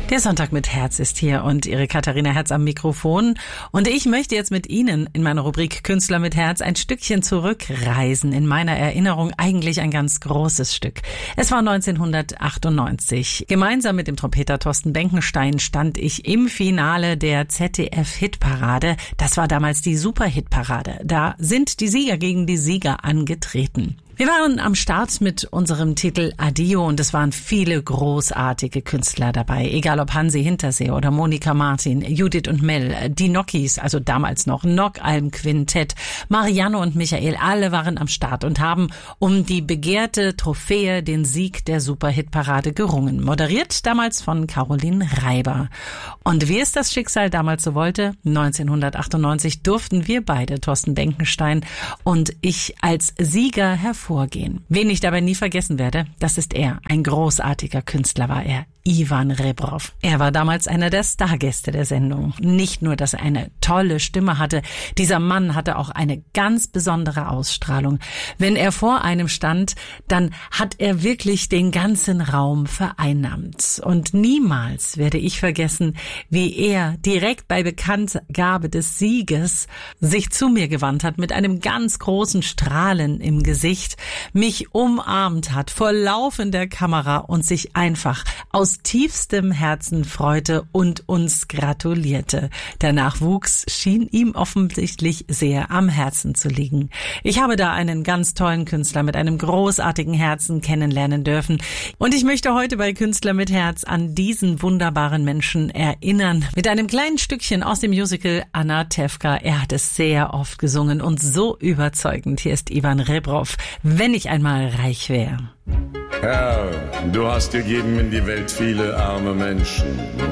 Der Sonntag mit Herz ist hier und Ihre Katharina Herz am Mikrofon. Und ich möchte jetzt mit Ihnen in meiner Rubrik Künstler mit Herz ein Stückchen zurückreisen. In meiner Erinnerung eigentlich ein ganz großes Stück. Es war 1998. Gemeinsam mit dem Trompeter Thorsten Benkenstein stand ich im Finale der ZDF-Hitparade. Das war damals die Super-Hitparade. Da sind die Sieger gegen die Sieger angetreten. Wir waren am Start mit unserem Titel Adio und es waren viele großartige Künstler dabei. Egal ob Hansi Hinterseer oder Monika Martin, Judith und Mel, die Nokis, also damals noch Nockalm Quintett, Marianne und Michael, alle waren am Start und haben um die begehrte Trophäe den Sieg der Superhitparade gerungen. Moderiert damals von Caroline Reiber. Und wie es das Schicksal damals so wollte, 1998 durften wir beide, Thorsten Benkenstein und ich, als Sieger hervorgehen. Wen ich dabei nie vergessen werde, das ist er. Ein großartiger Künstler war er. Ivan Rebrov. Er war damals einer der Stargäste der Sendung. Nicht nur, dass er eine tolle Stimme hatte, dieser Mann hatte auch eine ganz besondere Ausstrahlung. Wenn er vor einem stand, dann hat er wirklich den ganzen Raum vereinnahmt. Und niemals werde ich vergessen, wie er direkt bei Bekanntgabe des Sieges sich zu mir gewandt hat, mit einem ganz großen Strahlen im Gesicht, mich umarmt hat vor laufender Kamera und sich einfach aus tiefstem Herzen freute und uns gratulierte. Der Nachwuchs schien ihm offensichtlich sehr am Herzen zu liegen. Ich habe da einen ganz tollen Künstler mit einem großartigen Herzen kennenlernen dürfen. Und ich möchte heute bei Künstler mit Herz an diesen wunderbaren Menschen erinnern. Mit einem kleinen Stückchen aus dem Musical Anna Tevka. Er hat es sehr oft gesungen und so überzeugend. Hier ist Ivan Rebrov. Wenn ich einmal reich wäre. Herr, du hast gegeben in die Welt viele arme Menschen.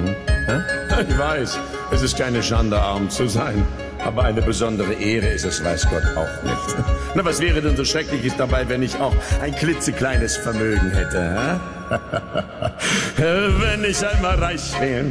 Ich weiß, es ist keine Schande, arm zu sein. Aber eine besondere Ehre ist es, weiß Gott, auch nicht. Na, was wäre denn so Schreckliches dabei, wenn ich auch ein klitzekleines Vermögen hätte? Wenn ich einmal reich wäre.